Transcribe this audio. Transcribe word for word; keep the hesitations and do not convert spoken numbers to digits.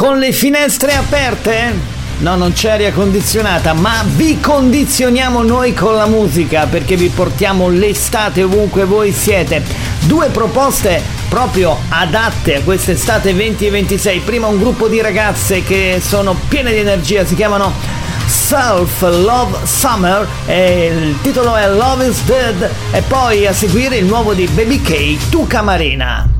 con le finestre aperte? No, non c'è aria condizionata, ma vi condizioniamo noi con la musica, perché vi portiamo l'estate ovunque voi siete. Due proposte proprio adatte a quest'estate venti ventisei. Prima un gruppo di ragazze che sono piene di energia, si chiamano Self Love Summer e il titolo è Love is Dead, e poi a seguire il nuovo di Baby K, Tu Camarena.